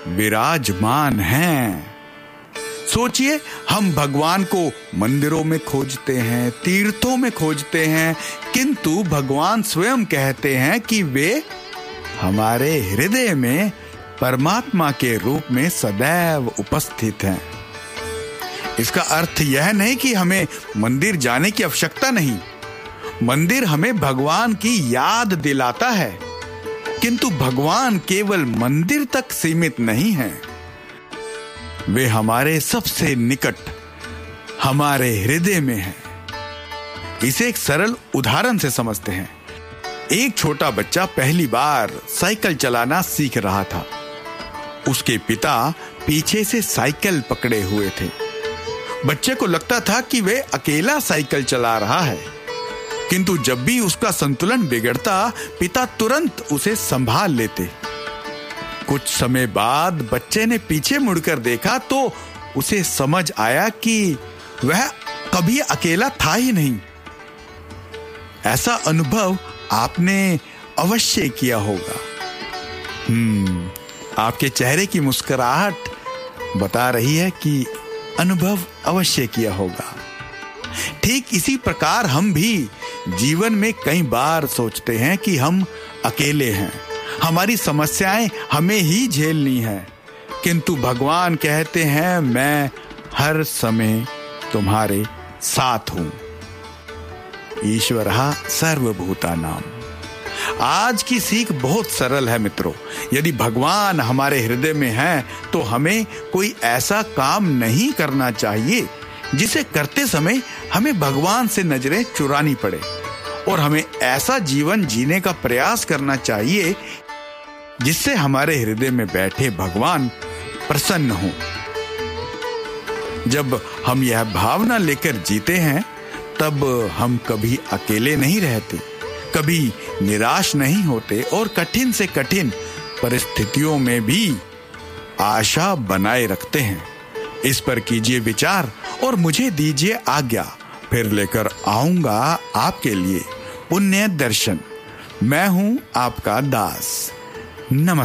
विराजमान हैं। सोचिए, हम भगवान को मंदिरों में खोजते हैं, तीर्थों में खोजते हैं, किंतु भगवान स्वयं कहते हैं कि वे हमारे हृदय में परमात्मा के रूप में सदैव उपस्थित हैं। इसका अर्थ यह नहीं कि हमें मंदिर जाने की आवश्यकता नहीं। मंदिर हमें भगवान की याद दिलाता है, किंतु भगवान केवल मंदिर तक सीमित नहीं हैं। वे हमारे सबसे निकट, हमारे हृदय में हैं। इसे एक सरल उदाहरण से समझते हैं। एक छोटा बच्चा पहली बार साइकिल चलाना सीख रहा था। उसके पिता पीछे से साइकिल पकड़े हुए थे। बच्चे को लगता था कि वे अकेला साइकिल चला रहा है, किंतु जब भी उसका संतुलन बिगड़ता, पिता तुरंत उसे संभाल लेते। कुछ समय बाद बच्चे ने पीछे मुड़कर देखा तो उसे समझ आया कि वह कभी अकेला था ही नहीं। ऐसा अनुभव आपने अवश्य किया होगा। आपके चेहरे की मुस्कुराहट बता रही है कि अनुभव अवश्य किया होगा। ठीक इसी प्रकार हम भी जीवन में कई बार सोचते हैं कि हम अकेले हैं, हमारी समस्याएं हमें ही झेलनी हैं, किंतु भगवान कहते हैं, मैं हर समय तुम्हारे साथ हूं। ईश्वरः सर्वभूतानां। आज की सीख बहुत सरल है मित्रों। यदि भगवान हमारे हृदय में हैं, तो हमें कोई ऐसा काम नहीं करना चाहिए जिसे करते समय हमें भगवान से नजरें चुरानी पड़े, और हमें ऐसा जीवन जीने का प्रयास करना चाहिए जिससे हमारे हृदय में बैठे भगवान प्रसन्न हों। जब हम यह भावना लेकर जीते हैं, तब हम कभी अकेले नहीं रहते, कभी निराश नहीं होते, और कठिन से कठिन परिस्थितियों में भी आशा बनाए रखते हैं। इस पर कीजिए विचार और मुझे दीजिए आज्ञा। फिर लेकर आऊंगा आपके लिए पुण्य दर्शन। मैं हूं आपका दास। नमस्कार।